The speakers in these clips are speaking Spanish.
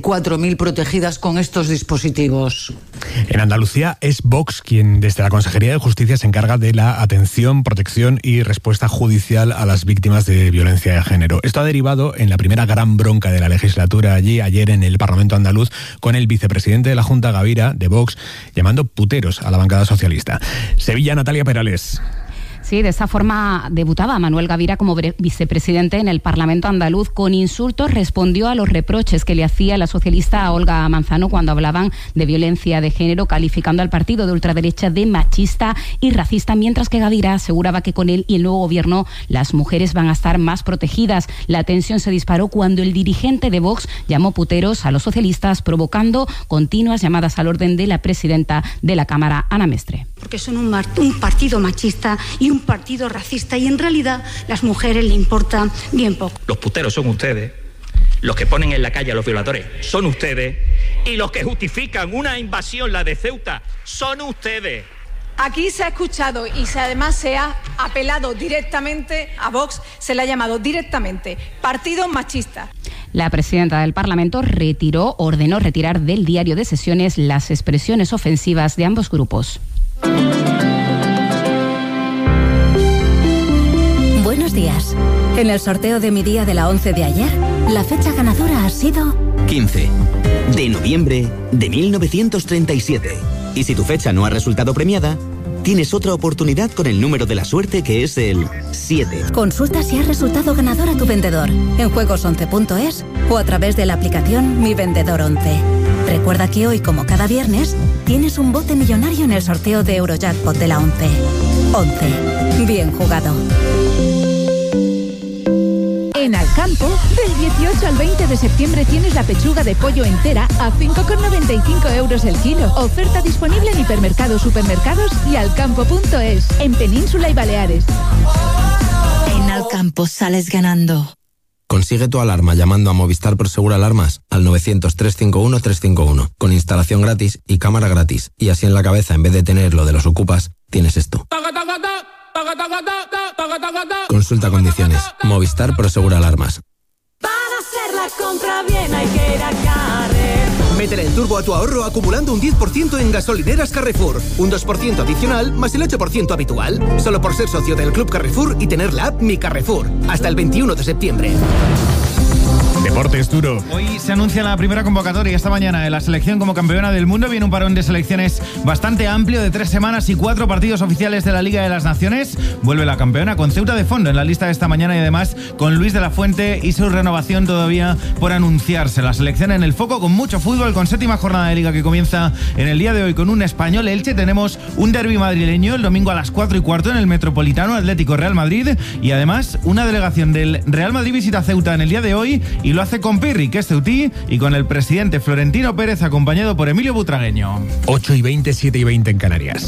24.000 protegidas con estos dispositivos. En Andalucía es Vox quien desde la Consejería de Justicia se encarga de la atención, protección y respuesta judicial a las víctimas de violencia de género. Esto ha derivado en la primera gran bronca de la legislatura allí ayer en el Parlamento andaluz, con el vicepresidente de la Junta, Gavira, de Vox, llamando puteros a la bancada socialista. Sevilla, Natalia Perales. Sí, de esta forma debutaba Manuel Gavira como vicepresidente en el Parlamento andaluz. Con insultos respondió a los reproches que le hacía la socialista Olga Manzano cuando hablaban de violencia de género, calificando al partido de ultraderecha de machista y racista, mientras que Gavira aseguraba que con él y el nuevo gobierno las mujeres van a estar más protegidas. La tensión se disparó cuando el dirigente de Vox llamó puteros a los socialistas, provocando continuas llamadas al orden de la presidenta de la Cámara, Ana Mestre. Porque son un partido machista y un partido racista, y en realidad las mujeres le importa bien poco. Los puteros son ustedes, los que ponen en la calle a los violadores son ustedes, y los que justifican una invasión, la de Ceuta, son ustedes. Aquí se ha escuchado y además se ha apelado directamente a Vox, se le ha llamado directamente partido machista. La presidenta del Parlamento ordenó retirar del diario de sesiones las expresiones ofensivas de ambos grupos. Buenos días. En el sorteo de mi día de la 11 de ayer, la fecha ganadora ha sido 15 de noviembre de 1937. Y si tu fecha no ha resultado premiada, tienes otra oportunidad con el número de la suerte, que es el 7. Consulta si has resultado ganador a tu vendedor en juegos11.es o a través de la aplicación Mi Vendedor 11. Recuerda que hoy, como cada viernes, tienes un bote millonario en el sorteo de Eurojackpot de la 11. 11. Bien jugado. En Alcampo, del 18 al 20 de septiembre tienes la pechuga de pollo entera a 5,95 euros el kilo. Oferta disponible en hipermercados, supermercados y alcampo.es, en Península y Baleares. En Alcampo sales ganando. Consigue tu alarma llamando a Movistar Prosegur Alarmas al 900-351-351, con instalación gratis y cámara gratis. Y así en la cabeza, en vez de tener lo de los ocupas, tienes esto. Consulta condiciones. Movistar Prosegur Alarmas. Para hacer la compra bien hay que ir a Carrefour. Métele el turbo a tu ahorro acumulando un 10% en gasolineras Carrefour. Un 2% adicional más el 8% habitual. Solo por ser socio del Club Carrefour y tener la app Mi Carrefour. Hasta el 21 de septiembre. Deportes duro. Hoy se anuncia la primera convocatoria esta mañana de la selección como campeona del mundo. Viene un parón de selecciones bastante amplio de 3 semanas y 4 partidos oficiales de la Liga de las Naciones. Vuelve la campeona con Ceuta de fondo en la lista de esta mañana y además con Luis de la Fuente y su renovación todavía por anunciarse. La selección en el foco con mucho fútbol, con 7ª jornada de Liga que comienza en el día de hoy con un Español Elche. Tenemos un derbi madrileño el domingo a las 4:15 en el Metropolitano, Atlético Real Madrid, y además una delegación del Real Madrid visita Ceuta en el día de hoy y lo hace con Pirri, que es ceutí, y con el presidente Florentino Pérez, acompañado por Emilio Butragueño. 8:20, 7:20 en Canarias.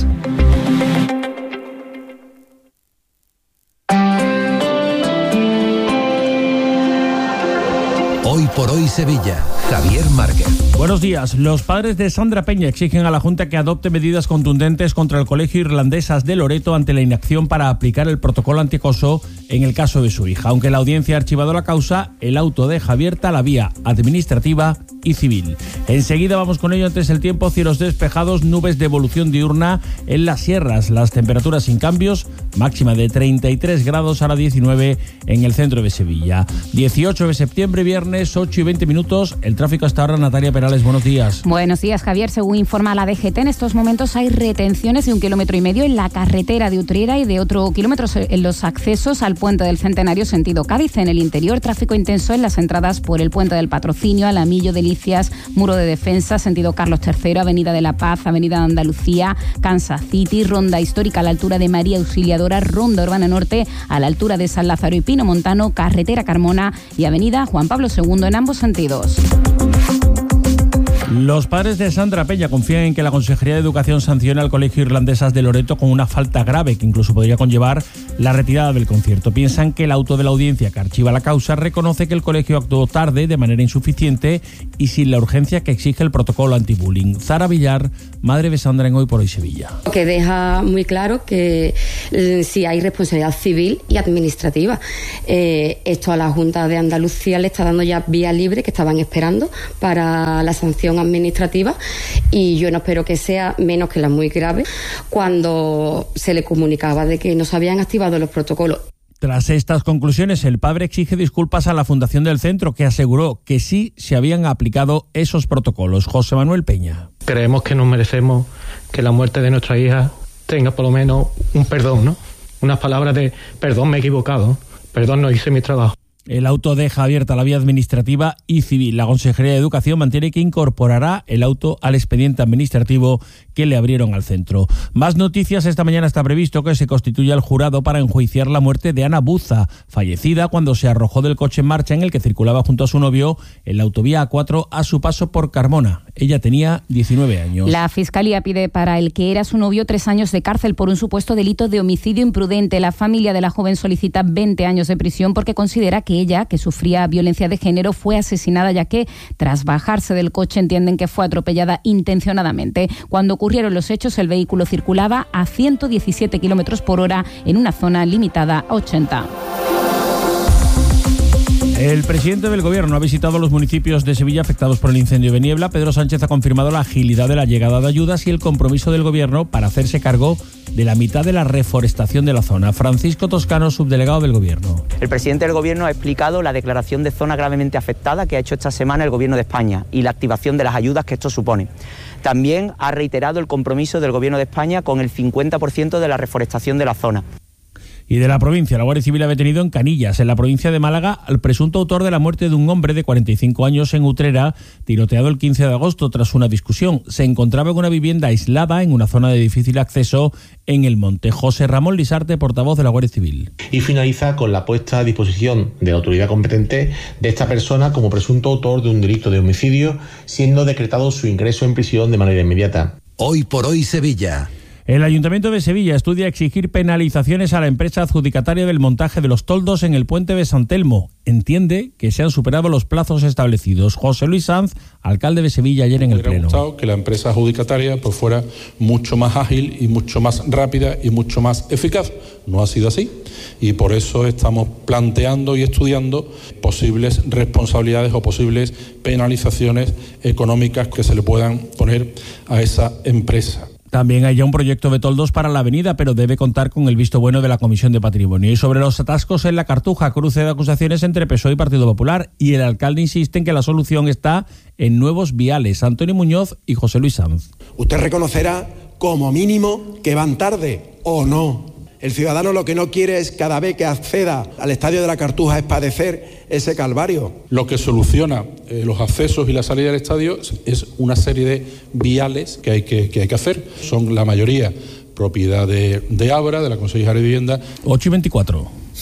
Hoy por hoy Sevilla. Javier Márquez. Buenos días. Los padres de Sandra Peña exigen a la Junta que adopte medidas contundentes contra el Colegio Irlandesas de Loreto ante la inacción para aplicar el protocolo antiacoso en el caso de su hija. Aunque la audiencia ha archivado la causa, el auto deja abierta la vía administrativa y civil. Enseguida vamos con ello. Antes el tiempo, cielos despejados, nubes de evolución diurna en las sierras. Las temperaturas sin cambios, máxima de 33 grados, ahora 19 en el centro de Sevilla. 18 de septiembre, viernes, 8:20. El tráfico hasta ahora, Natalia Perales, buenos días. Buenos días, Javier. Según informa la DGT, en estos momentos hay retenciones de 1,5 kilómetros en la carretera de Utrera y de otro kilómetro en los accesos al Puente del Centenario sentido Cádiz. En el interior, tráfico intenso en las entradas por el Puente del Patrocinio, Alamillo, Delicias, Muro de Defensa, sentido Carlos III, Avenida de la Paz, Avenida de Andalucía, Kansas City, Ronda Histórica a la altura de María Auxiliadora, Ronda Urbana Norte a la altura de San Lázaro y Pino Montano, Carretera Carmona y Avenida Juan Pablo II en ambos sentidos. Los padres de Sandra Peña confían en que la Consejería de Educación sancione al Colegio Irlandesas de Loreto con una falta grave que incluso podría conllevar la retirada del concierto. Piensan que el auto de la audiencia que archiva la causa reconoce que el colegio actuó tarde, de manera insuficiente y sin la urgencia que exige el protocolo antibullying. Zara Villar, madre de Sandra en Hoy por Hoy Sevilla. Que deja muy claro que sí hay responsabilidad civil y administrativa. Esto a la Junta de Andalucía le está dando ya vía libre, que estaban esperando para la sanción administrativa, y yo no espero que sea menos que la muy grave cuando se le comunicaba de que no se habían activado los protocolos. Tras estas conclusiones, el padre exige disculpas a la fundación del centro, que aseguró que sí se habían aplicado esos protocolos. José Manuel Peña. Creemos que nos merecemos que la muerte de nuestra hija tenga por lo menos un perdón, ¿no? Unas palabras de perdón, me he equivocado, perdón, no hice mi trabajo. El auto deja abierta la vía administrativa y civil. La Consejería de Educación mantiene que incorporará el auto al expediente administrativo que le abrieron al centro. Más noticias. Esta mañana está previsto que se constituya el jurado para enjuiciar la muerte de Ana Buza, fallecida cuando se arrojó del coche en marcha en el que circulaba junto a su novio en la autovía A4 a su paso por Carmona. Ella tenía 19 años. La Fiscalía pide para el que era su novio 3 años de cárcel por un supuesto delito de homicidio imprudente. La familia de la joven solicita 20 años de prisión porque considera que ella, que sufría violencia de género, fue asesinada, ya que tras bajarse del coche entienden que fue atropellada intencionadamente. Cuando ocurrieron los hechos, el vehículo circulaba a 117 kilómetros por hora en una zona limitada a 80. El presidente del Gobierno ha visitado los municipios de Sevilla afectados por el incendio de Niebla. Pedro Sánchez ha confirmado la agilidad de la llegada de ayudas y el compromiso del Gobierno para hacerse cargo de la mitad de la reforestación de la zona. Francisco Toscano, subdelegado del Gobierno. El presidente del Gobierno ha explicado la declaración de zona gravemente afectada que ha hecho esta semana el Gobierno de España y la activación de las ayudas que esto supone. También ha reiterado el compromiso del Gobierno de España con el 50% de la reforestación de la zona. Y de la provincia, la Guardia Civil ha detenido en Canillas, en la provincia de Málaga, al presunto autor de la muerte de un hombre de 45 años en Utrera, tiroteado el 15 de agosto tras una discusión. Se encontraba en una vivienda aislada en una zona de difícil acceso en El Monte. José Ramón Lisarte, portavoz de la Guardia Civil. Y finaliza con la puesta a disposición de la autoridad competente de esta persona como presunto autor de un delito de homicidio, siendo decretado su ingreso en prisión de manera inmediata. Hoy por Hoy Sevilla. El Ayuntamiento de Sevilla estudia exigir penalizaciones a la empresa adjudicataria del montaje de los toldos en el puente de San Telmo. Entiende que se han superado los plazos establecidos. José Luis Sanz, alcalde de Sevilla, ayer en el Pleno. Me hubiera gustado que la empresa adjudicataria pues fuera mucho más ágil y mucho más rápida y mucho más eficaz. No ha sido así y por eso estamos planteando y estudiando posibles responsabilidades o posibles penalizaciones económicas que se le puedan poner a esa empresa. También hay ya un proyecto de toldos para la avenida, pero debe contar con el visto bueno de la Comisión de Patrimonio. Y sobre los atascos en la Cartuja, cruce de acusaciones entre PSOE y Partido Popular, y el alcalde insiste en que la solución está en nuevos viales. Antonio Muñoz y José Luis Sanz. Usted reconocerá como mínimo que van tarde, ¿o no? El ciudadano lo que no quiere es cada vez que acceda al estadio de la Cartuja es padecer ese calvario. Lo que soluciona los accesos y la salida del estadio es una serie de viales que hay que hacer. Son la mayoría propiedad de Abra, de la Consejería de Vivienda. 8:24.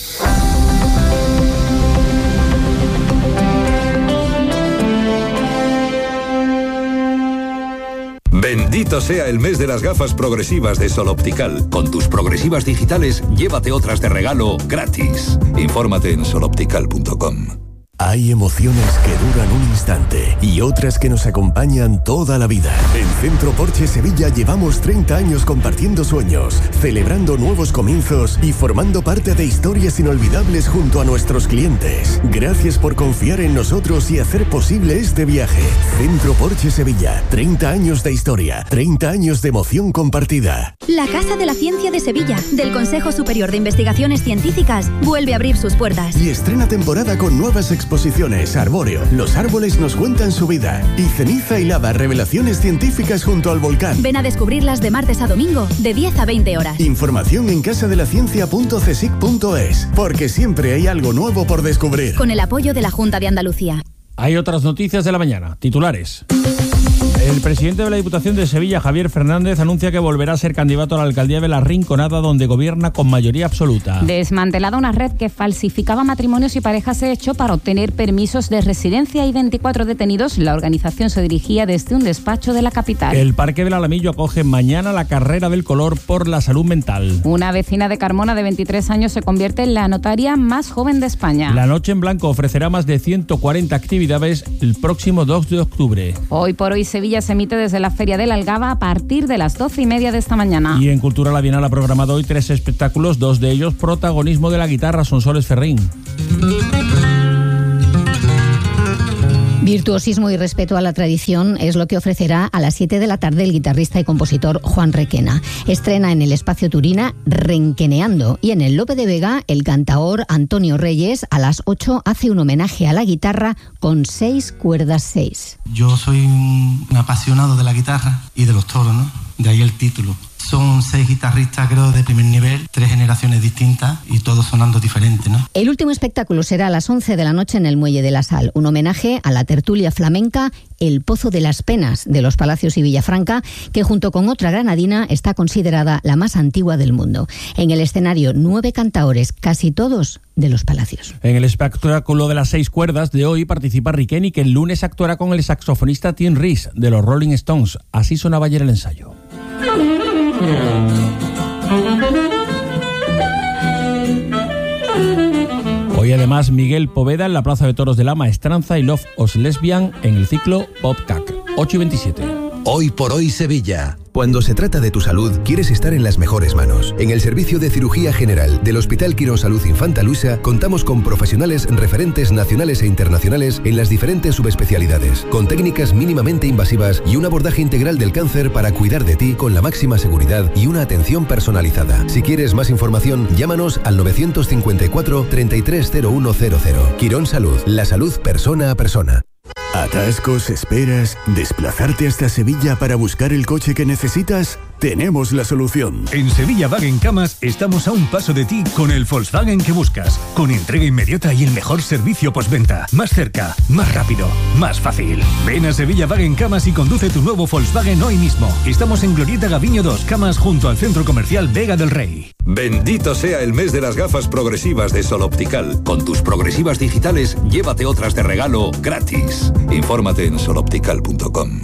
Bendito sea el mes de las gafas progresivas de Sol Optical. Con tus progresivas digitales, llévate otras de regalo gratis. Infórmate en soloptical.com. Hay emociones que duran un instante y otras que nos acompañan toda la vida. En Centro Porsche Sevilla llevamos 30 años compartiendo sueños, celebrando nuevos comienzos y formando parte de historias inolvidables junto a nuestros clientes. Gracias por confiar en nosotros y hacer posible este viaje. Centro Porsche Sevilla, 30 años de historia, 30 años de emoción compartida. La Casa de la Ciencia de Sevilla, del Consejo Superior de Investigaciones Científicas, vuelve a abrir sus puertas. Y estrena temporada con nuevas exposiciones, Arbóreo, los árboles nos cuentan su vida y Ceniza y Lava, revelaciones científicas junto al volcán. Ven a descubrirlas de martes a domingo, de 10 a 20 horas. Información en casadelaciencia.csic.es, porque siempre hay algo nuevo por descubrir. Con el apoyo de la Junta de Andalucía. Hay otras noticias de la mañana. Titulares. El presidente de la Diputación de Sevilla, Javier Fernández, anuncia que volverá a ser candidato a la alcaldía de La Rinconada, donde gobierna con mayoría absoluta. Desmantelada una red que falsificaba matrimonios y parejas de hecho para obtener permisos de residencia y 24 detenidos. La organización se dirigía desde un despacho de la capital. El Parque del Alamillo acoge mañana la carrera del color por la salud mental. Una vecina de Carmona de 23 años se convierte en la notaria más joven de España. La Noche en Blanco ofrecerá más de 140 actividades el próximo 2 de octubre. Hoy por hoy Sevilla se emite desde la Feria de la Algaba a partir de las 12:30 de esta mañana. Y en Cultura La Bienal ha programado hoy 3 espectáculos, 2 de ellos protagonismo de la guitarra Sonsoles Ferrín. Virtuosismo y respeto a la tradición es lo que ofrecerá a las 7 de la tarde el guitarrista y compositor Juan Requena. Estrena en el Espacio Turina Renqueneando, y en el Lope de Vega el cantaor Antonio Reyes a las 8 hace un homenaje a la guitarra con 6 cuerdas 6. Yo soy un apasionado de la guitarra y de los toros, ¿no? De ahí el título. Son 6 guitarristas, creo, de primer nivel, 3 generaciones distintas y todos sonando diferentes, ¿no? El último espectáculo será a las 11 de la noche en el Muelle de la Sal, un homenaje a la tertulia flamenca El Pozo de las Penas de los Palacios y Villafranca, que junto con otra granadina está considerada la más antigua del mundo. En el escenario 9 cantaores, casi todos de los Palacios. En el espectáculo de las 6 cuerdas de hoy participa Riqueni, que el lunes actuará con el saxofonista Tim Reese de los Rolling Stones. Así sonaba ayer el ensayo. Hoy además Miguel Poveda en la Plaza de Toros de la Maestranza y Love Os Lesbian en el ciclo PopCac, 8:27. Hoy por hoy Sevilla. Cuando se trata de tu salud, quieres estar en las mejores manos. En el Servicio de Cirugía General del Hospital Quirónsalud Infanta Luisa contamos con profesionales referentes nacionales e internacionales en las diferentes subespecialidades, con técnicas mínimamente invasivas y un abordaje integral del cáncer para cuidar de ti con la máxima seguridad y una atención personalizada. Si quieres más información, llámanos al 954 330100. Quirónsalud, la salud persona a persona. ¿Atascos, esperas, desplazarte hasta Sevilla para buscar el coche que necesitas? Tenemos la solución. En Sevilla Wagen Camas estamos a un paso de ti con el Volkswagen que buscas, con entrega inmediata y el mejor servicio postventa. Más cerca, más rápido, más fácil. Ven a Sevilla Wagen Camas y conduce tu nuevo Volkswagen hoy mismo. Estamos en Glorieta Gaviño 2, Camas, junto al Centro Comercial Vega del Rey. Bendito sea el mes de las gafas progresivas de Sol Optical. Con tus progresivas digitales, llévate otras de regalo gratis. Infórmate en soloptical.com.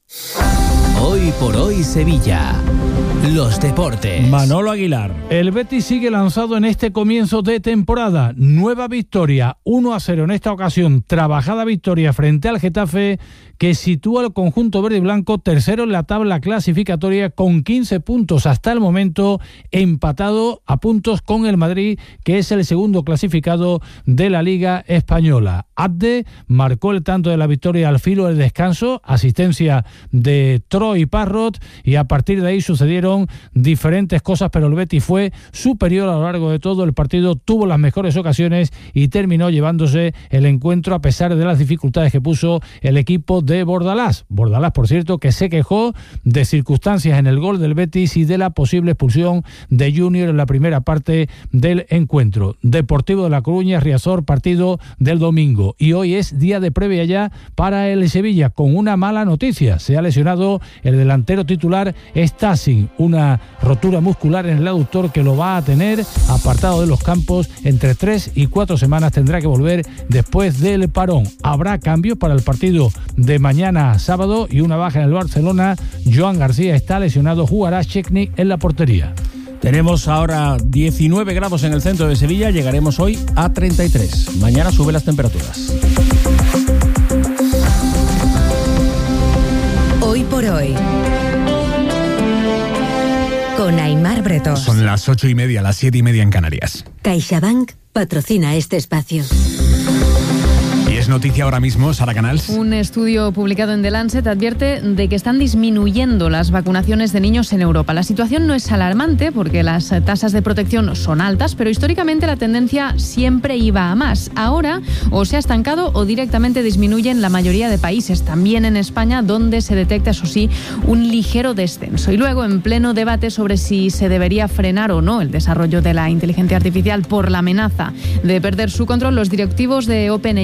Hoy por hoy Sevilla. Los deportes. Manolo Aguilar. El Betis sigue lanzado en este comienzo de temporada. Nueva victoria, 1-0 en esta ocasión. Trabajada victoria frente al Getafe, que sitúa al conjunto verde y blanco tercero en la tabla clasificatoria con 15 puntos hasta el momento, empatado a puntos con el Madrid, que es el segundo clasificado de la Liga Española. Abde marcó el tanto de la victoria al filo del descanso, asistencia de Troy Parrott, y a partir de ahí sucedieron diferentes cosas, pero el Betis fue superior a lo largo de todo el partido, tuvo las mejores ocasiones y terminó llevándose el encuentro a pesar de las dificultades que puso el equipo de Bordalás. Bordalás, por cierto, que se quejó de circunstancias en el gol del Betis y de la posible expulsión de Junior en la primera parte del encuentro. Deportivo de La Coruña, Riazor, partido del domingo. Y hoy es día de previa ya para el Sevilla, con una mala noticia. Se ha lesionado el delantero titular Stassin, una rotura muscular en el aductor que lo va a tener apartado de los campos entre 3 y 4 semanas. Tendrá que volver después del parón. Habrá cambios para el partido de mañana sábado y una baja en el Barcelona. Joan García está lesionado, jugará Šećnik en la portería. Tenemos ahora 19 grados en el centro de Sevilla, llegaremos hoy a 33. Mañana suben las temperaturas. Hoy por hoy, con Aimar Bretós. Son las 8:30, las 7:30 en Canarias. CaixaBank patrocina este espacio. Y es noticia ahora mismo, Sara Canals. Un estudio publicado en The Lancet advierte de que están disminuyendo las vacunaciones de niños en Europa. La situación no es alarmante porque las tasas de protección son altas, pero históricamente la tendencia siempre iba a más. Ahora o se ha estancado o directamente disminuye en la mayoría de países, también en España, donde se detecta, eso sí, un ligero descenso. Y luego, en pleno debate sobre si se debería frenar o no el desarrollo de la inteligencia artificial por la amenaza de perder su control, los directivos de OpenAI y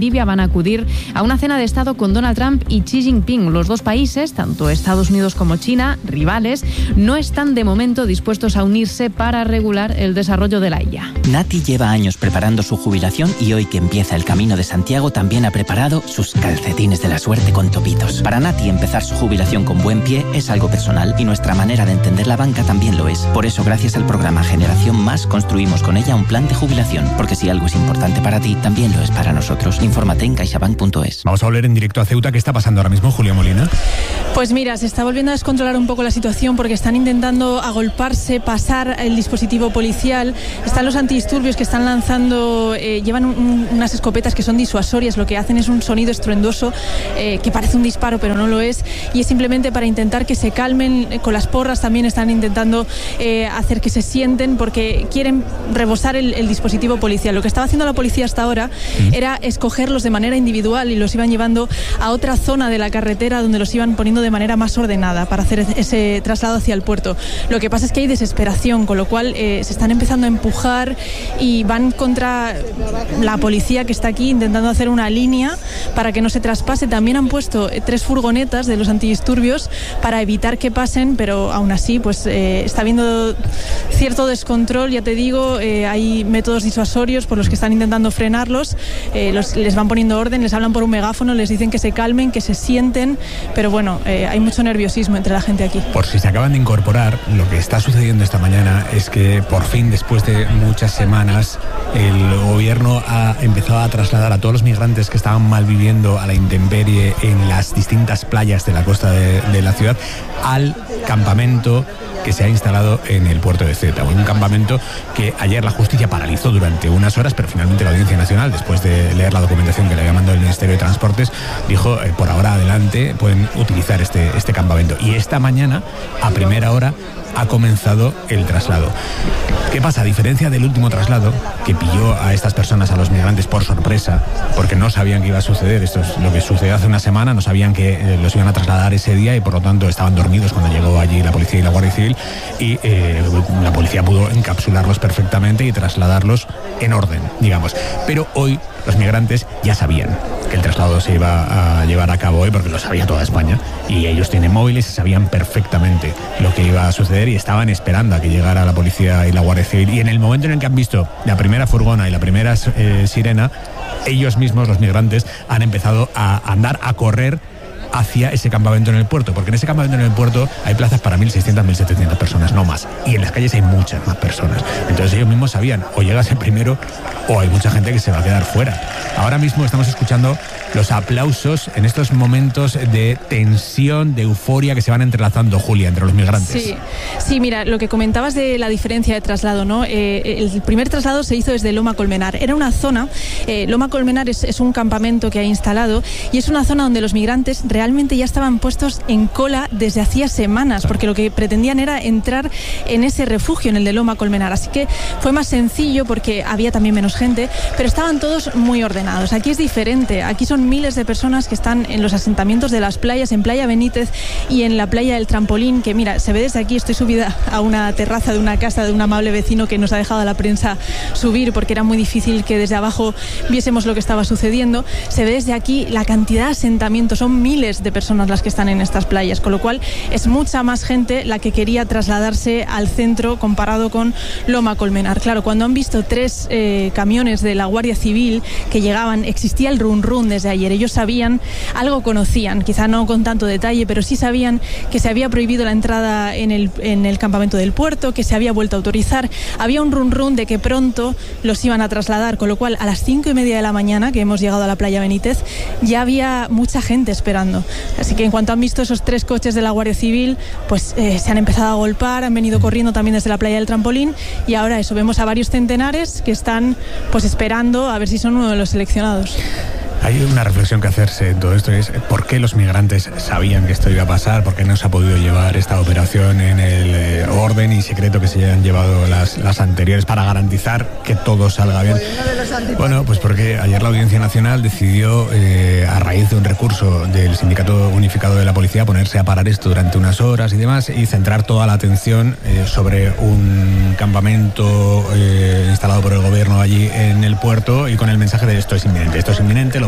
Bolivia van a acudir a una cena de Estado con Donald Trump y Xi Jinping. Los dos países, tanto Estados Unidos como China, rivales, no están de momento dispuestos a unirse para regular el desarrollo de la IA. Nati lleva años preparando su jubilación y hoy que empieza el Camino de Santiago también ha preparado sus calcetines de la suerte con topitos. Para Nati empezar su jubilación con buen pie es algo personal y nuestra manera de entender la banca también lo es. Por eso, gracias al programa Generación Más, construimos con ella un plan de jubilación, porque si algo es importante para ti, también lo es para nosotros. Infórmate en caixabank.es. Vamos a volver en directo a Ceuta. ¿Qué está pasando ahora mismo, Julia Molina? Pues mira, se está volviendo a descontrolar un poco la situación porque están intentando agolparse, pasar el dispositivo policial. Están los antidisturbios que están lanzando, llevan unas escopetas que son disuasorias. Lo que hacen es un sonido estruendoso que parece un disparo, pero no lo es. Y es simplemente para intentar que se calmen. Con las porras también están intentando hacer que se sienten porque quieren rebosar el dispositivo policial. Lo que estaba haciendo la policía hasta ahora era escogerlos de manera individual y los iban llevando a otra zona de la carretera donde los iban poniendo de manera más ordenada para hacer ese traslado hacia el puerto. Lo que pasa es que hay desesperación, con lo cual se están empezando a empujar y van contra la policía que está aquí intentando hacer una línea para que no se traspase. También han puesto 3 furgonetas de los antidisturbios para evitar que pasen, pero aún así pues está habiendo cierto descontrol, ya te digo. Hay métodos disuasorios por los que están intentando frenarlos, les van poniendo orden, les hablan por un megáfono, les dicen que se calmen, que se sienten, pero bueno, hay mucho nerviosismo entre la gente aquí. Por si se acaban de incorporar, lo que está sucediendo esta mañana es que por fin, después de muchas semanas, el gobierno ha empezado a trasladar a todos los migrantes que estaban malviviendo a la intemperie en las distintas playas de la costa de la ciudad al campamento que se ha instalado en el puerto de Ceuta. Un campamento que ayer la justicia paralizó durante unas horas, pero finalmente la Audiencia Nacional, después de leer la documentación que le había mandado el Ministerio de Transportes, dijo por ahora adelante pueden utilizar este campamento. Y esta mañana, a primera hora, ha comenzado el traslado. ¿Qué pasa? A diferencia del último traslado, que pilló a estas personas, a los migrantes, por sorpresa, porque no sabían que iba a suceder, esto es lo que sucedió hace una semana, no sabían que los iban a trasladar ese día y por lo tanto estaban dormidos cuando llegó allí la policía y la Guardia Civil, y la policía pudo encapsularlos perfectamente y trasladarlos en orden, digamos. Pero hoy los migrantes ya sabían que el traslado se iba a llevar a cabo hoy, porque lo sabía toda España, y ellos tienen móviles y sabían perfectamente lo que iba a suceder y estaban esperando a que llegara la policía y la Guardia Civil. Y en el momento en el que han visto la primera furgona y la primera sirena, ellos mismos, los migrantes, han empezado a andar, a correr hacia ese campamento en el puerto, porque en ese campamento en el puerto hay plazas para 1.600, 1.700 personas, no más, y en las calles hay muchas más personas. Entonces ellos mismos sabían, o llegas el primero o hay mucha gente que se va a quedar fuera. Ahora mismo estamos escuchando los aplausos en estos momentos de tensión, de euforia que se van entrelazando, Julia, entre los migrantes. Sí, mira, lo que comentabas de la diferencia de traslado, ¿no? El primer traslado se hizo desde Loma Colmenar. Era una zona, Loma Colmenar es un campamento que ha instalado y es una zona donde los migrantes realmente ya estaban puestos en cola desde hacía semanas, porque lo que pretendían era entrar en ese refugio, en el de Loma Colmenar. Así que fue más sencillo porque había también menos gente, pero estaban todos muy ordenados. Aquí es diferente, aquí son miles de personas que están en los asentamientos de las playas, en Playa Benítez y en la playa del Trampolín, que mira, se ve desde aquí. Estoy subida a una terraza de una casa de un amable vecino que nos ha dejado a la prensa subir porque era muy difícil que desde abajo viésemos lo que estaba sucediendo. Se ve desde aquí la cantidad de asentamientos, son miles de personas las que están en estas playas, con lo cual es mucha más gente la que quería trasladarse al centro comparado con Loma Colmenar. Claro, cuando han visto 3 camiones de la Guardia Civil que llegaban, existía el run run desde ayer. Ellos sabían, algo conocían, quizá no con tanto detalle, pero sí sabían que se había prohibido la entrada en el campamento del puerto, que se había vuelto a autorizar. Había un run run de que pronto los iban a trasladar, con lo cual a las 5:30 de la mañana, que hemos llegado a la Playa Benítez, ya había mucha gente esperando. Así que en cuanto han visto esos 3 coches de la Guardia Civil, pues se han empezado a golpar, han venido corriendo también desde la Playa del Trampolín, y ahora eso, vemos a varios centenares que están pues esperando a ver si son uno de los seleccionados. Hay una reflexión que hacerse en todo esto, es por qué los migrantes sabían que esto iba a pasar, por qué no se ha podido llevar esta operación en el orden y secreto que se han llevado las anteriores para garantizar que todo salga bien. Bueno, pues porque ayer la Audiencia Nacional decidió, a raíz de un recurso del Sindicato Unificado de la Policía, ponerse a parar esto durante unas horas y demás y centrar toda la atención sobre un campamento instalado por el gobierno allí en el puerto y con el mensaje de esto es inminente, lo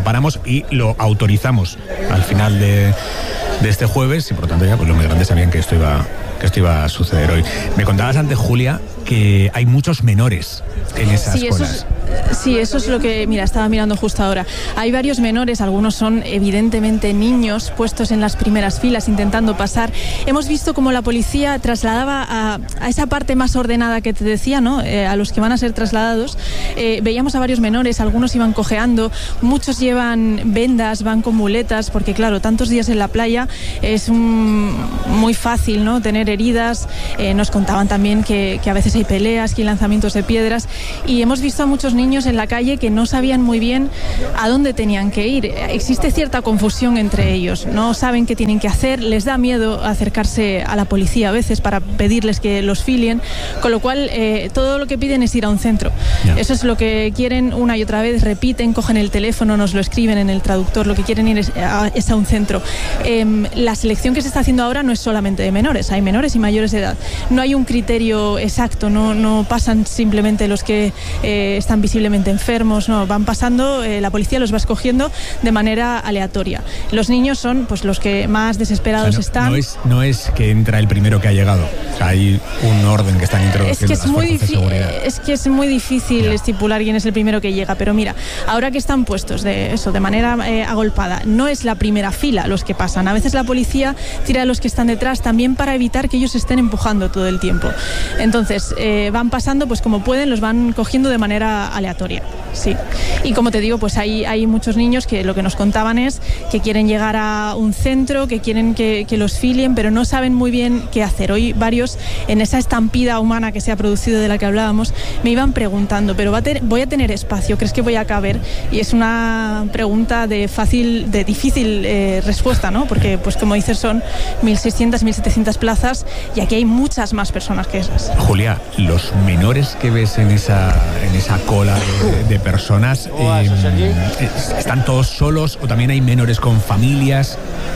paramos y lo autorizamos al final de este jueves, y por lo tanto ya pues los migrantes sabían que esto iba a suceder hoy. Me contabas antes, Julia, que hay muchos menores en esas colas. Eso es lo que, estaba mirando justo ahora. Hay varios menores, algunos son evidentemente niños puestos en las primeras filas intentando pasar. Hemos visto cómo la policía trasladaba a esa parte más ordenada que te decía, ¿no? A los que van a ser trasladados. Veíamos a varios menores, algunos iban cojeando, muchos llevan vendas, van con muletas, porque claro, tantos días en la playa es muy fácil, ¿no? Tener heridas. Nos contaban también que a veces hay peleas, que hay lanzamientos de piedras, y hemos visto a muchos niños en la calle que no sabían muy bien a dónde tenían que ir. Existe cierta confusión entre ellos, no saben qué tienen que hacer, les da miedo acercarse a la policía a veces para pedirles que los filien, con lo cual todo lo que piden es ir a un centro. Eso es lo que quieren una y otra vez, repiten, cogen el teléfono, nos lo escriben en el traductor, lo que quieren ir es a un centro. La selección que se está haciendo ahora no es solamente de menores, hay menores y mayores de edad. No hay un criterio exacto, no pasan simplemente los que están visiblemente enfermos, no, van pasando, la policía los va escogiendo de manera aleatoria. Los niños son pues los que más desesperados están. No es que entra el primero que ha llegado, o sea, hay un orden que están introduciendo las fuerzas de seguridad. Es que es muy difícil estipular quién es el primero que llega, pero mira, ahora que están puestos de manera agolpada, no es la primera fila los que pasan. A veces la policía tira a los que están detrás también para evitar que ellos estén empujando todo el tiempo. Entonces, van pasando pues como pueden, los van cogiendo de manera aleatoria. Sí. Y como te digo, pues hay muchos niños que lo que nos contaban es que quieren llegar a un centro, que quieren que los filien, pero no saben muy bien qué hacer. Hoy varios, en esa estampida humana que se ha producido de la que hablábamos, me iban preguntando, pero ¿voy a tener espacio? ¿Crees que voy a caber? Y es una pregunta de difícil respuesta, ¿no? Porque, pues como dices, son 1.600, 1.700 plazas y aquí hay muchas más personas que esas. Julia, los menores que ves en esa cola de personas, ¿están todos solos o también hay menores con familias?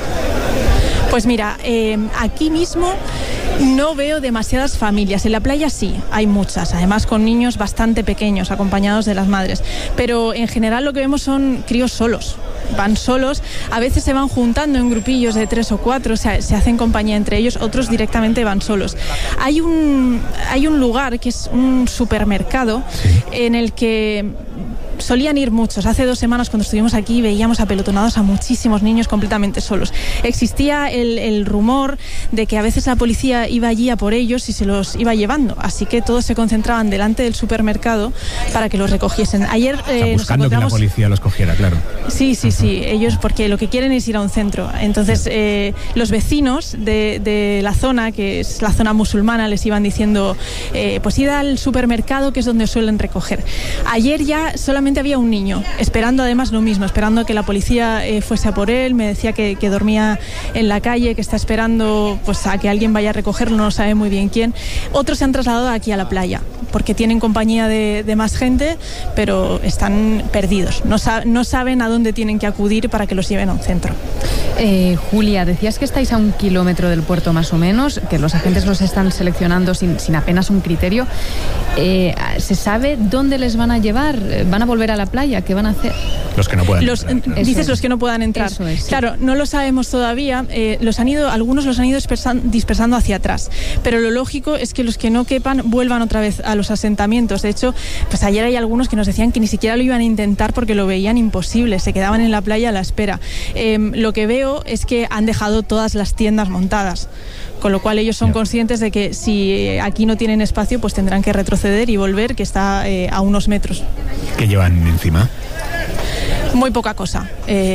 Pues mira, aquí mismo no veo demasiadas familias. En la playa sí, hay muchas, además con niños bastante pequeños, acompañados de las madres. Pero en general lo que vemos son críos solos. Van solos, a veces se van juntando en grupillos de 3 o 4, o sea, se hacen compañía entre ellos, otros directamente van solos. Hay un lugar que es un supermercado en el que solían ir muchos. Hace 2 semanas cuando estuvimos aquí veíamos apelotonados a muchísimos niños completamente solos. Existía el rumor de que a veces la policía iba allí a por ellos y se los iba llevando, así que todos se concentraban delante del supermercado para que los recogiesen. Ayer buscando que la policía los cogiera, claro. Sí, ellos porque lo que quieren es ir a un centro. Entonces los vecinos de la zona, que es la zona musulmana, les iban diciendo pues id al supermercado, que es donde suelen recoger. Ayer ya solamente había un niño, esperando además lo mismo, esperando que la policía fuese a por él. Me decía que dormía en la calle, que está esperando pues a que alguien vaya a recogerlo, no sabe muy bien quién. Otros se han trasladado aquí a la playa, porque tienen compañía de más gente, pero están perdidos, no saben a dónde tienen que acudir para que los lleven a un centro. Julia, decías que estáis a 1 kilómetro del puerto más o menos, que los agentes los están seleccionando sin apenas un criterio. ¿Se sabe dónde les van a llevar? ¿Van a volver a la playa? ¿Qué van a hacer? Los que no puedan entrar. Dices los que no puedan entrar. Eso es, sí. Claro, no lo sabemos todavía. Algunos los han ido dispersando hacia atrás. Pero lo lógico es que los que no quepan vuelvan otra vez a los asentamientos. De hecho, pues ayer hay algunos que nos decían que ni siquiera lo iban a intentar porque lo veían imposible. Se quedaban en la playa a la espera. Lo que veo es que han dejado todas las tiendas montadas, con lo cual ellos son conscientes de que si aquí no tienen espacio, pues tendrán que retroceder y volver, que está a unos metros. ¿Qué llevan encima? Muy poca cosa.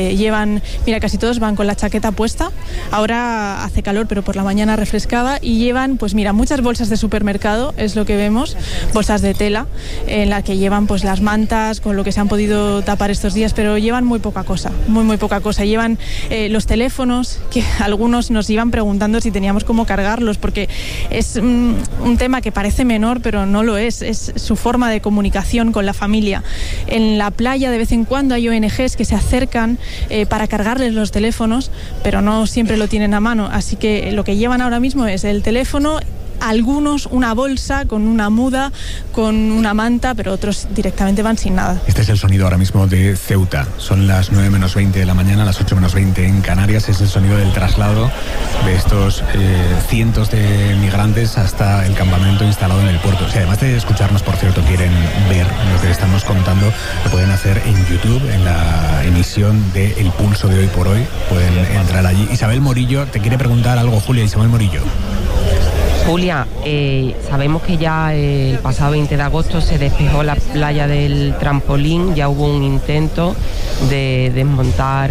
Casi todos van con la chaqueta puesta. Ahora hace calor, pero por la mañana refrescaba. Y llevan, pues mira, muchas bolsas de supermercado, es lo que vemos. Bolsas de tela, en las que llevan pues las mantas, con lo que se han podido tapar estos días, pero llevan muy poca cosa, muy poca cosa. Llevan los teléfonos, que algunos nos iban preguntando si teníamos cómo cargarlos, porque es un tema que parece menor, pero no lo es. Es su forma de comunicación con la familia. En la playa de vez en cuando hay ONGs que se acercan para cargarles los teléfonos, pero no siempre lo tienen a mano, así que lo que llevan ahora mismo es el teléfono algunos una bolsa con una muda, con una manta, pero otros directamente van sin nada. Este es el sonido ahora mismo de Ceuta. Son las 9 menos 20 de la mañana, las 8 menos 20 en Canarias. Es el sonido del traslado de estos cientos de migrantes hasta el campamento instalado en el puerto. Si además de escucharnos, por cierto, quieren ver lo que estamos contando, lo pueden hacer en YouTube, en la emisión de El Pulso de Hoy por Hoy. Pueden entrar allí. Isabel Morillo te quiere preguntar algo, Julia. Isabel Morillo. Julia, sabemos que ya el pasado 20 de agosto se despejó la playa del Trampolín, ya hubo un intento de desmontar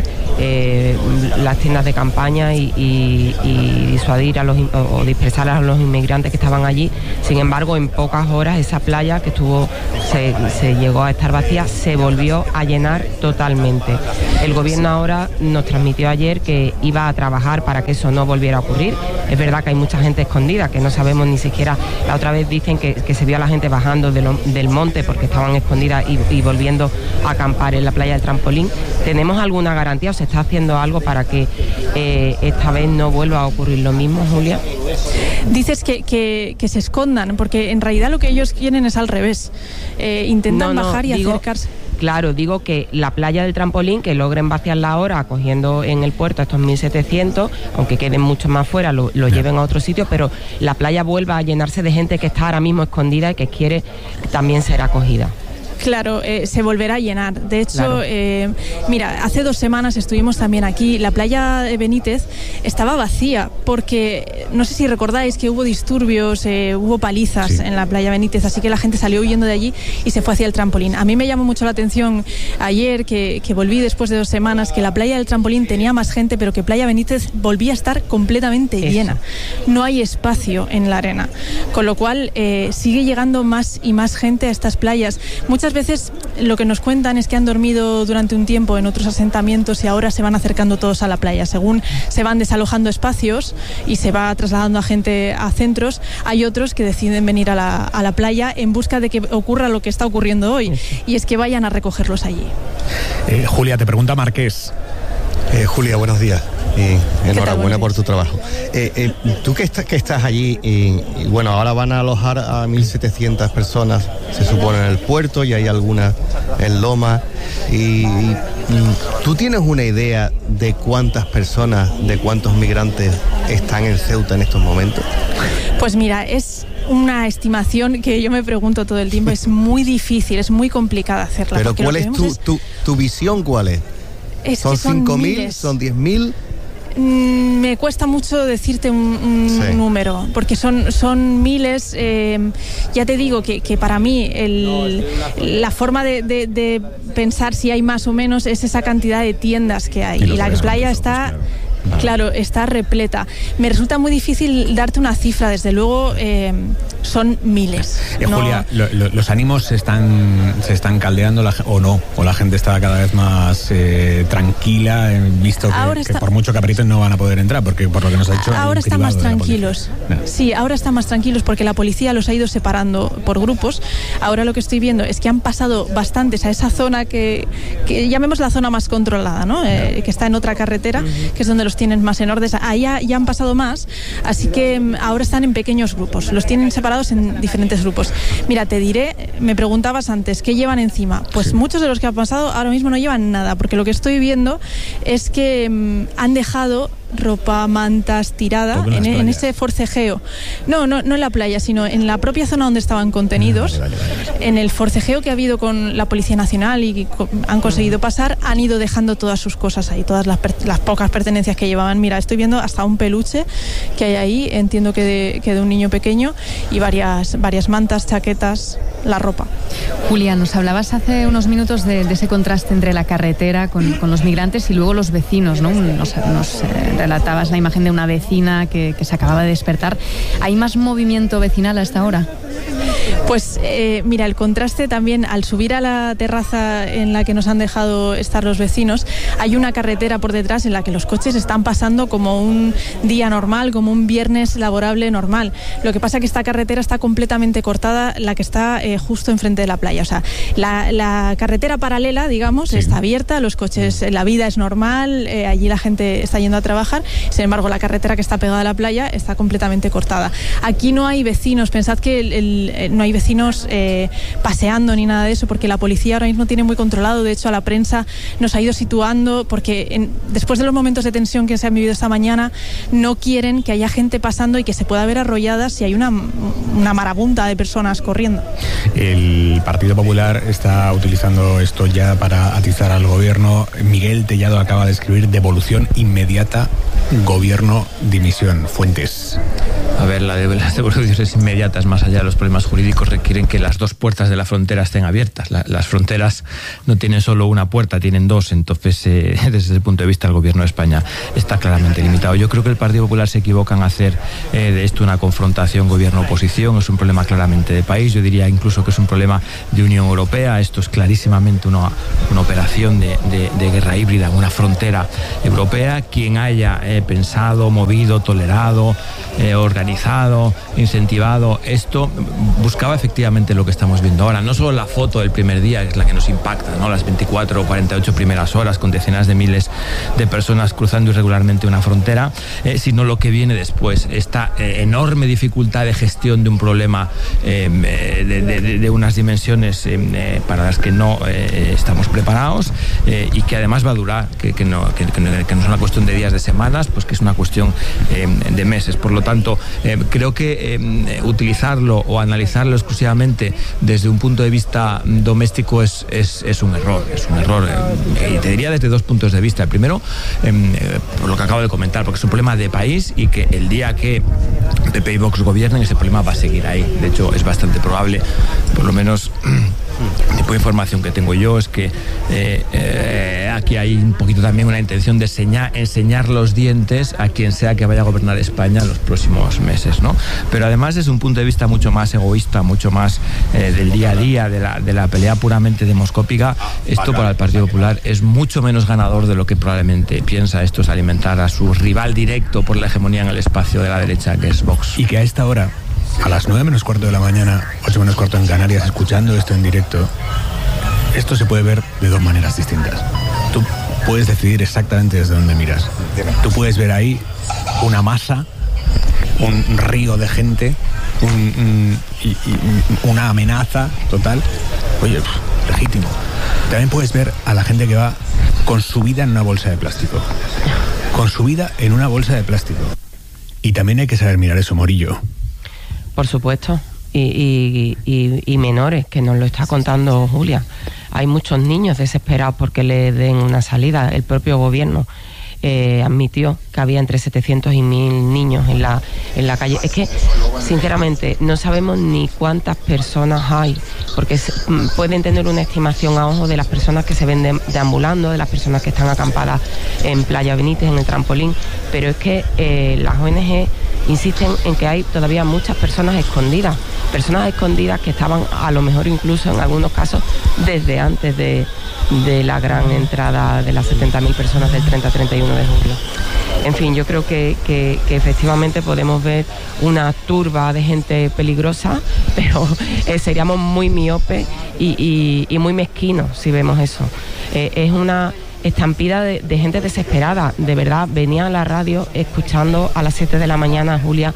las tiendas de campaña y disuadir o dispersar a los inmigrantes que estaban allí. Sin embargo, en pocas horas esa playa que se llegó a estar vacía se volvió a llenar totalmente. El gobierno ahora nos transmitió ayer que iba a trabajar para que eso no volviera a ocurrir. Es verdad que hay mucha gente escondida que no sabemos ni siquiera. La otra vez dicen que se vio a la gente bajando del monte porque estaban escondidas y volviendo a acampar en la playa del Trampolín. ¿Tenemos alguna garantía o se está haciendo algo para que esta vez no vuelva a ocurrir lo mismo, Julia? Dices que se escondan, porque en realidad lo que ellos quieren es al revés. Intentan bajar y acercarse. Claro, digo que la playa del Trampolín, que logren vaciarla ahora acogiendo en el puerto a estos 1.700, aunque queden mucho más fuera, lo lleven a otro sitio, pero la playa vuelva a llenarse de gente que está ahora mismo escondida y que quiere también ser acogida. Claro, se volverá a llenar. De hecho, claro. Mira, hace 2 semanas estuvimos también aquí. La playa de Benítez estaba vacía porque, no sé si recordáis que hubo disturbios, hubo palizas en la playa Benítez, así que la gente salió huyendo de allí y se fue hacia el Trampolín. A mí me llamó mucho la atención ayer que volví después de 2 semanas, que la playa del Trampolín tenía más gente, pero que playa Benítez volvía a estar completamente llena. No hay espacio en la arena, con lo cual sigue llegando más y más gente a estas playas. Muchas veces lo que nos cuentan es que han dormido durante un tiempo en otros asentamientos y ahora se van acercando todos a la playa. Según se van desalojando espacios y se va trasladando a gente a centros, hay otros que deciden venir a la playa en busca de que ocurra lo que está ocurriendo hoy, y es que vayan a recogerlos allí. Julia, te pregunta Marqués. Julia, buenos días y enhorabuena por tu trabajo. Tú que estás allí y bueno, ahora van a alojar a 1.700 personas, se supone, en el puerto, y hay algunas en Loma. Y ¿tú tienes una idea de cuántas personas, de cuántos migrantes están en Ceuta en estos momentos? Pues mira, es una estimación que yo me pregunto todo el tiempo. Es muy difícil, es muy complicada hacerla. Pero ¿cuál es tu visión? ¿Cuál es? ¿Son 5.000? ¿Son 10.000? Me cuesta mucho decirte un número, porque son miles. Ya te digo que para mí la forma de pensar si hay más o menos es esa cantidad de tiendas que hay. Y la playa está... Claro, está repleta. Me resulta muy difícil darte una cifra, desde luego son miles. Julia, ¿los ánimos se están caldeando o no? ¿O la gente está cada vez más tranquila, visto que por mucho que aprieten no van a poder entrar? Porque por lo que nos ha dicho... Ahora están más tranquilos. Sí, ahora están más tranquilos porque la policía los ha ido separando por grupos. Ahora lo que estoy viendo es que han pasado bastantes a esa zona que llamemos la zona más controlada, ¿no? Que está en otra carretera, que es donde los tienen más en orden. Ahí ya han pasado más, así que ahora están en pequeños grupos, los tienen separados en diferentes grupos. Mira, te diré, me preguntabas antes, ¿qué llevan encima? Pues muchos de los que han pasado ahora mismo no llevan nada, porque lo que estoy viendo es que han dejado ropa, mantas tirada en ese forcejeo. No en la playa, sino en la propia zona donde estaban contenidos. Vale. En el forcejeo que ha habido con la Policía Nacional y han conseguido pasar, han ido dejando todas sus cosas ahí, todas las pocas pertenencias que llevaban. Mira, estoy viendo hasta un peluche que hay ahí, entiendo que de un niño pequeño, y varias mantas, chaquetas, la ropa. Julia, nos hablabas hace unos minutos de ese contraste entre la carretera con los migrantes y luego los vecinos, ¿no? Nos relatabas la imagen de una vecina que se acababa de despertar. ¿Hay más movimiento vecinal a esta hora? Pues mira, el contraste también, al subir a la terraza en la que nos han dejado estar los vecinos, hay una carretera por detrás en la que los coches están pasando como un día normal, como un viernes laborable normal. Lo que pasa es que esta carretera está completamente cortada, la que está justo enfrente de la playa. O sea, la carretera paralela, digamos, está abierta, los coches, la vida es normal, allí la gente está yendo a trabajar. Sin embargo, la carretera que está pegada a la playa está completamente cortada. Aquí no hay vecinos, pensad que no hay vecinos paseando ni nada de eso, porque la policía ahora mismo tiene muy controlado. De hecho, a la prensa nos ha ido situando, porque después de los momentos de tensión que se han vivido esta mañana, no quieren que haya gente pasando y que se pueda ver arrollada si hay una marabunta de personas corriendo. El Partido Popular está utilizando esto ya para atizar al gobierno. Miguel Tellado acaba de escribir: devolución inmediata, gobierno, dimisión. Fuentes. A ver, las devoluciones inmediatas, más allá de los problemas jurídicos, requieren que las dos puertas de la frontera estén abiertas. Las fronteras no tienen solo una puerta, tienen dos. Entonces, desde ese punto de vista, el gobierno de España está claramente limitado. Yo creo que el Partido Popular se equivoca en hacer de esto una confrontación gobierno-oposición. Es un problema claramente de país. Yo diría incluso que es un problema de Unión Europea. Esto es clarísimamente una operación de guerra híbrida en una frontera europea. Quien haya pensado, movido, tolerado, organizado, incentivado esto, buscaba efectivamente lo que estamos viendo ahora. No solo la foto del primer día, que es la que nos impacta, ¿no? Las 24 o 48 primeras horas con decenas de miles de personas cruzando irregularmente una frontera, sino lo que viene después. Esta enorme dificultad de gestión de un problema de unas dimensiones para las que no estamos preparados, y que además va a durar, que no es una cuestión de días, de semanas, pues que es una cuestión de meses. Por lo tanto, creo que utilizarlo o analizarlo exclusivamente desde un punto de vista doméstico es un error. Es un error, y te diría desde dos puntos de vista. El primero, por lo que acabo de comentar, porque es un problema de país, y que el día que PP y Vox gobiernen, ese problema va a seguir ahí. De hecho, es bastante probable, por lo menos el tipo de información que tengo yo, es que aquí hay un poquito también una intención de enseñar los dientes a quien sea que vaya a gobernar España en los próximos meses, ¿no? Pero además, desde un punto de vista mucho más egoísta, mucho más del día a día, de la pelea puramente demoscópica, esto para el Partido Popular es mucho menos ganador de lo que probablemente piensa. Esto es alimentar a su rival directo por la hegemonía en el espacio de la derecha, que es Vox. Y que a esta hora, a las 9 menos cuarto de la mañana, 8 menos cuarto en Canarias, escuchando esto en directo, esto se puede ver de dos maneras distintas. Tú puedes decidir exactamente desde dónde miras. Tú puedes ver ahí una masa, un río de gente, una amenaza total. Oye, legítimo. También puedes ver a la gente que va con su vida en una bolsa de plástico. Con su vida en una bolsa de plástico. Y también hay que saber mirar eso, Morillo. Por supuesto. Y menores, que nos lo está contando Julia. Hay muchos niños desesperados porque le den una salida. El propio gobierno admitió que había entre 700 y 1000 niños en la calle. Es que, sinceramente, no sabemos ni cuántas personas hay, porque pueden tener una estimación a ojo de las personas que se ven deambulando, de las personas que están acampadas en Playa Benítez, en el trampolín, pero es que las ONG insisten en que hay todavía muchas personas escondidas que estaban a lo mejor incluso en algunos casos desde antes de la gran entrada de las 70.000 personas del 30-31 de julio. En fin, yo creo que efectivamente podemos ver una turba de gente peligrosa, pero seríamos muy miopes y muy mezquinos si vemos eso. Es una estampida de gente desesperada. De verdad, venía a la radio escuchando a las 7 de la mañana, Julia,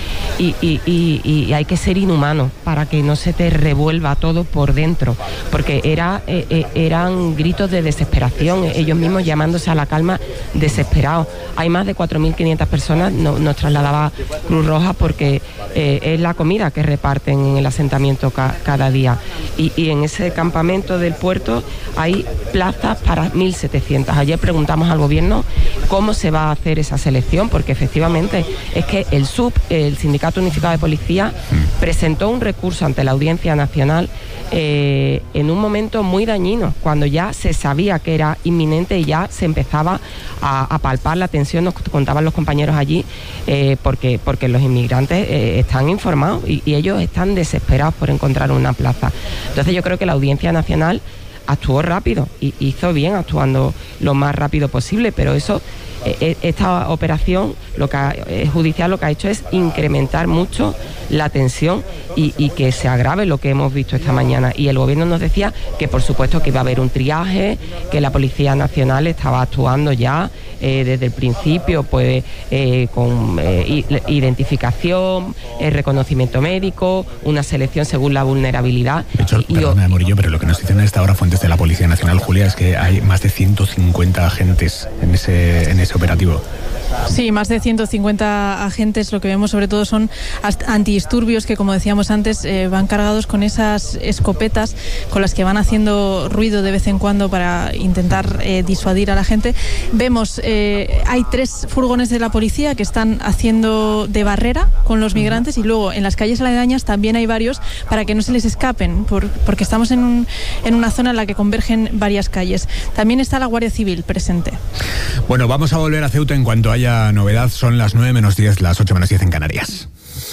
y hay que ser inhumano para que no se te revuelva todo por dentro, porque eran gritos de desesperación, ellos mismos llamándose a la calma desesperados. Hay más de 4.500 personas, nos trasladaba Cruz Roja, porque es la comida que reparten en el asentamiento cada día, y en ese campamento del puerto hay plazas para 1.700. Ayer preguntamos al gobierno cómo se va a hacer esa selección, porque efectivamente es que el SUB, el sindicato Sindicato Unificado de Policía presentó un recurso ante la Audiencia Nacional en un momento muy dañino, cuando ya se sabía que era inminente y ya se empezaba a palpar la tensión, nos contaban los compañeros allí, porque los inmigrantes están informados y ellos están desesperados por encontrar una plaza. Entonces yo creo que la Audiencia Nacional actuó rápido y hizo bien actuando lo más rápido posible, pero esta operación judicial lo que ha hecho es incrementar mucho la tensión y que se agrave lo que hemos visto esta mañana. Y el gobierno nos decía que por supuesto que iba a haber un triaje, que la Policía Nacional estaba actuando ya desde el principio, pues con identificación, reconocimiento médico, una selección según la vulnerabilidad. De hecho, perdona, Morillo, pero lo que nos dicen a esta hora fuentes de la Policía Nacional, Julia, es que hay más de 150 agentes en ese operativo. Sí, más de 150 agentes. Lo que vemos sobre todo son antidisturbios que, como decíamos antes, van cargados con esas escopetas con las que van haciendo ruido de vez en cuando para intentar disuadir a la gente. Vemos, hay 3 furgones de la policía que están haciendo de barrera con los migrantes, y luego en las calles aledañas también hay varios para que no se les escapen, porque estamos en una zona en la que convergen varias calles. También está la Guardia Civil presente. Bueno, vamos a volver a Ceuta en cuanto haya novedad. Son las 9 menos 10, las 8 menos 10 en Canarias.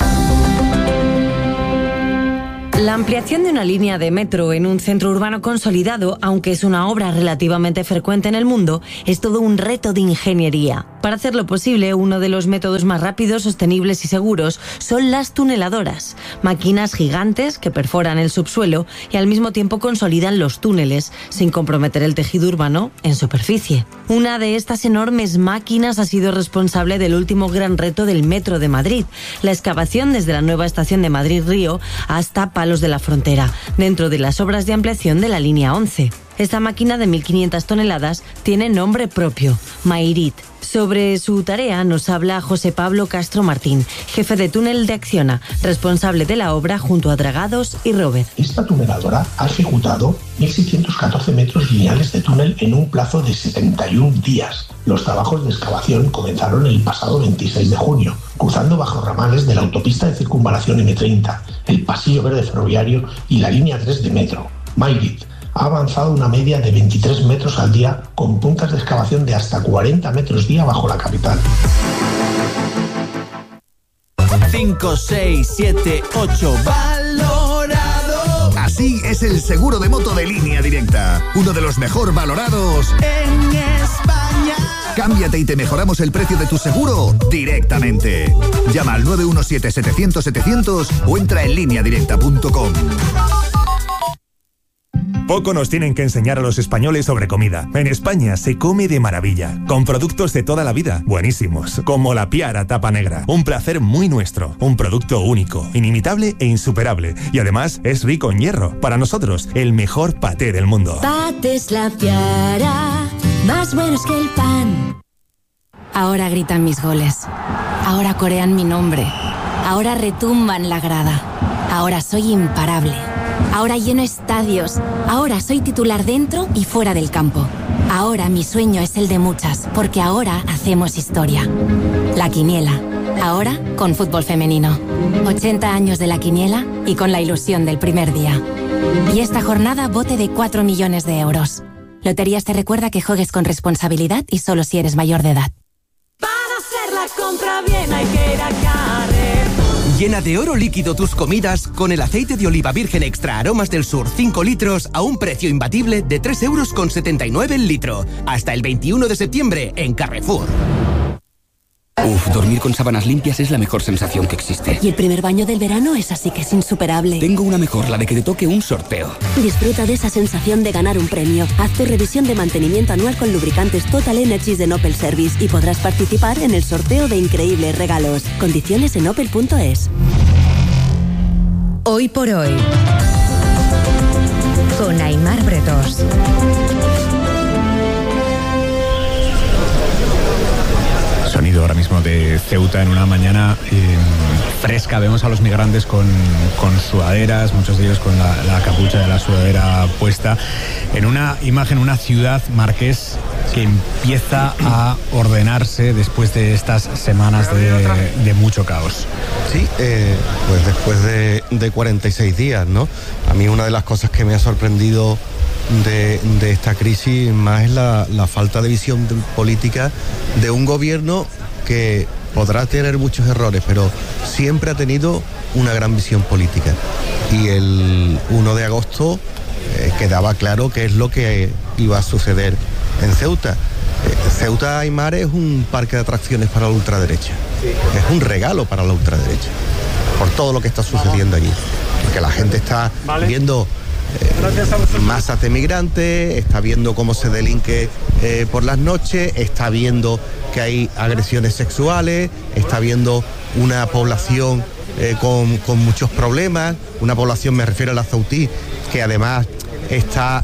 La ampliación de una línea de metro en un centro urbano consolidado, aunque es una obra relativamente frecuente en el mundo, es todo un reto de ingeniería. Para hacerlo posible, uno de los métodos más rápidos, sostenibles y seguros son las tuneladoras, máquinas gigantes que perforan el subsuelo y al mismo tiempo consolidan los túneles, sin comprometer el tejido urbano en superficie. Una de estas enormes máquinas ha sido responsable del último gran reto del Metro de Madrid, la excavación desde la nueva estación de Madrid-Río hasta Palos de la Frontera, dentro de las obras de ampliación de la línea 11. Esta máquina de 1.500 toneladas tiene nombre propio, Mairit. Sobre su tarea nos habla José Pablo Castro Martín, jefe de túnel de Acciona, responsable de la obra junto a Dragados y Robert. Esta tuneladora ha ejecutado 1.614 metros lineales de túnel en un plazo de 71 días. Los trabajos de excavación comenzaron el pasado 26 de junio, cruzando bajo ramales de la autopista de circunvalación M30, el pasillo verde ferroviario y la línea 3 de metro. Mairit ha avanzado una media de 23 metros al día, con puntas de excavación de hasta 40 metros día bajo la capital. 5, 6, 7, 8, valorado. Así es el seguro de moto de Línea Directa, uno de los mejor valorados en España. Cámbiate y te mejoramos el precio de tu seguro directamente. Llama al 917-700-700 o entra en lineadirecta.com. Poco nos tienen que enseñar a los españoles sobre comida. En España se come de maravilla, con productos de toda la vida, buenísimos, como la Piara Tapa Negra. Un placer muy nuestro, un producto único, inimitable e insuperable. Y además es rico en hierro. Para nosotros, el mejor paté del mundo. Patés La Piara, más buenos que el pan. Ahora gritan mis goles. Ahora corean mi nombre. Ahora retumban la grada. Ahora soy imparable. Ahora lleno estadios. Ahora soy titular dentro y fuera del campo. Ahora mi sueño es el de muchas, porque ahora hacemos historia. La Quiniela. Ahora con fútbol femenino. 80 años de La Quiniela y con la ilusión del primer día. Y esta jornada bote de 4 millones de euros. Loterías te recuerda que juegues con responsabilidad y solo si eres mayor de edad. Para hacer la compra bien hay que ir a Carrefour. Llena de oro líquido tus comidas con el aceite de oliva virgen extra aromas del sur 5 litros a un precio imbatible de 3,79 € el litro. Hasta el 21 de septiembre en Carrefour. Dormir con sábanas limpias es la mejor sensación que existe. Y el primer baño del verano es así que es insuperable. Tengo una mejor, la de que te toque un sorteo. Disfruta de esa sensación de ganar un premio. Haz tu revisión de mantenimiento anual con lubricantes Total Energies de Opel Service y podrás participar en el sorteo de increíbles regalos. Condiciones en opel.es. Hoy por hoy, con Aimar Bretos. Sonido salido ahora mismo de Ceuta en una mañana fresca. Vemos a los migrantes con sudaderas, muchos de ellos con la capucha de la sudadera puesta, en una imagen, una ciudad, Marqués, que empieza a ordenarse después de estas semanas de mucho caos. Sí, pues después de 46 días, ¿no? A mí una de las cosas que me ha sorprendido de esta crisis más es la falta de visión política de un gobierno que podrá tener muchos errores, pero siempre ha tenido una gran visión política. Y el 1 de agosto quedaba claro qué es lo que iba a suceder en Ceuta. Ceuta, Aymar, es un parque de atracciones para la ultraderecha. Es un regalo para la ultraderecha, por todo lo que está sucediendo allí. Porque la gente está viendo masas de migrantes, está viendo cómo se delinque por las noches, está viendo que hay agresiones sexuales, está viendo una población con muchos problemas, una población, me refiero a la ceutí, que además está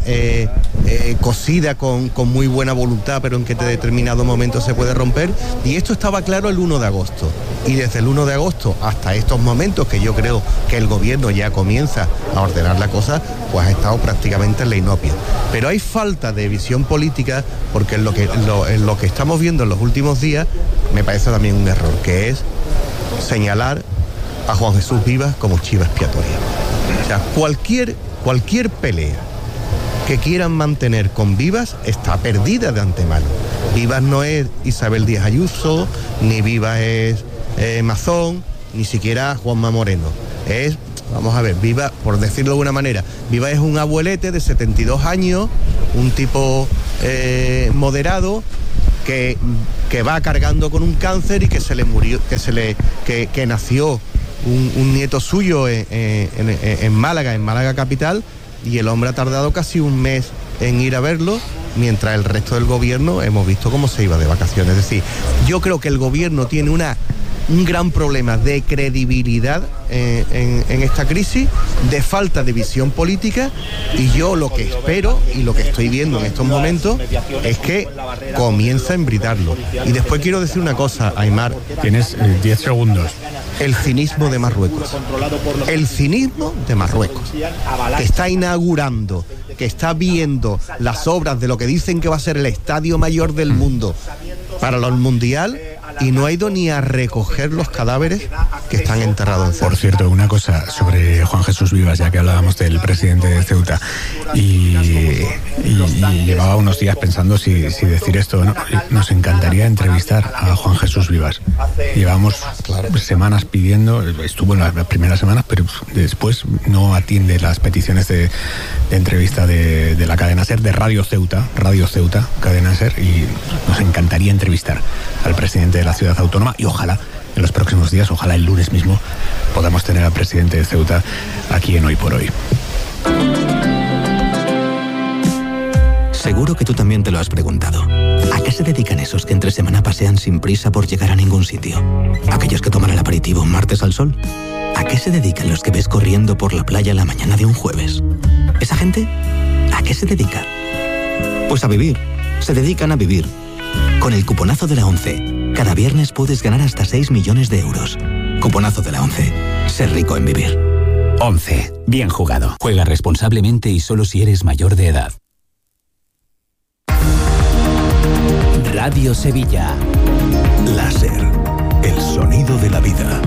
cosida con muy buena voluntad, pero en que en determinado momento se puede romper. Y esto estaba claro el 1 de agosto. Y desde el 1 de agosto hasta estos momentos, que yo creo que el gobierno ya comienza a ordenar la cosa, pues ha estado prácticamente en la inopia. Pero hay falta de visión política, porque en lo que estamos viendo en los últimos días me parece también un error, que es señalar a Juan Jesús Vivas como chiva expiatoria. O sea, cualquier pelea que quieran mantener con Vivas está perdida de antemano. Vivas no es Isabel Díaz Ayuso, ni Vivas es Mazón, ni siquiera Juanma Moreno. Vamos a ver, Vivas, por decirlo de alguna manera, Vivas es un abuelete de 72 años, un tipo moderado, que va cargando con un cáncer y que se le murió, que nació un nieto suyo en Málaga capital, y el hombre ha tardado casi un mes en ir a verlo, mientras el resto del gobierno hemos visto cómo se iba de vacaciones. Es decir, yo creo que el gobierno tiene un gran problema de credibilidad en esta crisis, de falta de visión política, y yo lo que espero y lo que estoy viendo en estos momentos es que comienza a embridarlo. Y después quiero decir una cosa, Aymar. Tienes 10 segundos. El cinismo de Marruecos. El cinismo de Marruecos, que está inaugurando, que está viendo las obras de lo que dicen que va a ser el estadio mayor del mundo para el Mundial, y no ha ido ni a recoger los cadáveres que están enterrados en Ceuta. Por cierto, una cosa sobre Juan Jesús Vivas, ya que hablábamos del presidente de Ceuta, y llevaba unos días pensando si decir esto o no. Nos encantaría entrevistar a Juan Jesús Vivas. Llevamos semanas pidiendo, estuvo en las primeras semanas, pero después no atiende las peticiones de entrevista de la cadena SER, de Radio Ceuta, cadena SER, y nos encantaría entrevistar al presidente de la ciudad autónoma, y ojalá en los próximos días, ojalá el lunes mismo, podamos tener al presidente de Ceuta aquí en Hoy por Hoy. Seguro que tú también te lo has preguntado. ¿A qué se dedican esos que entre semana pasean sin prisa por llegar a ningún sitio? ¿Aquellos que toman el aperitivo un martes al sol? ¿A qué se dedican los que ves corriendo por la playa la mañana de un jueves? ¿Esa gente? ¿A qué se dedica? Pues a vivir. Se dedican a vivir. Con el cuponazo de la 11, cada viernes puedes ganar hasta 6 millones de euros. Cuponazo de la 11. Ser rico en vivir. 11. Bien jugado. Juega responsablemente y solo si eres mayor de edad. Radio Sevilla. Láser. El sonido de la vida.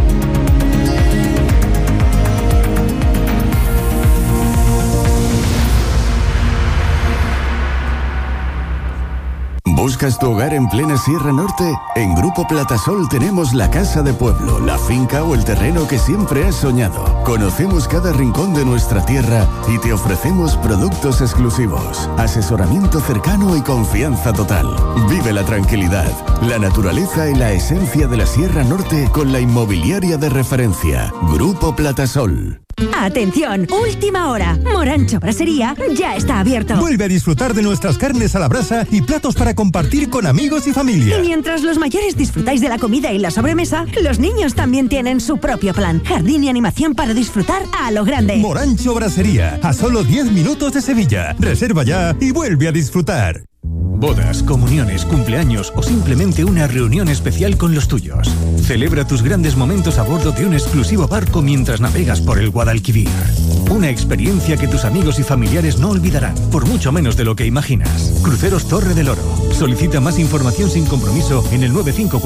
¿Buscas tu hogar en plena Sierra Norte? En Grupo Platasol tenemos la casa de pueblo, la finca o el terreno que siempre has soñado. Conocemos cada rincón de nuestra tierra y te ofrecemos productos exclusivos, asesoramiento cercano y confianza total. Vive la tranquilidad, la naturaleza y la esencia de la Sierra Norte con la inmobiliaria de referencia, Grupo Platasol. ¡Atención! ¡Última hora! Morancho Brasería ya está abierto. Vuelve a disfrutar de nuestras carnes a la brasa y platos para compartir con amigos y familia. Y mientras los mayores disfrutáis de la comida y la sobremesa, los niños también tienen su propio plan. Jardín y animación para disfrutar a lo grande. Morancho Brasería, a solo 10 minutos de Sevilla. Reserva ya y vuelve a disfrutar. Bodas, comuniones, cumpleaños o simplemente una reunión especial con los tuyos. Celebra tus grandes momentos a bordo de un exclusivo barco mientras navegas por el Guadalquivir. Una experiencia que tus amigos y familiares no olvidarán, por mucho menos de lo que imaginas. Cruceros Torre del Oro. Solicita más información sin compromiso en el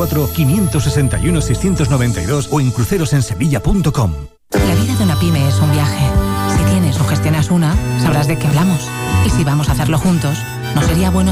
954-561-692 o en crucerosensevilla.com. La vida de una pyme es un viaje. Si tienes o gestionas una, sabrás de qué hablamos. Y si vamos a hacerlo juntos, ¿no sería bueno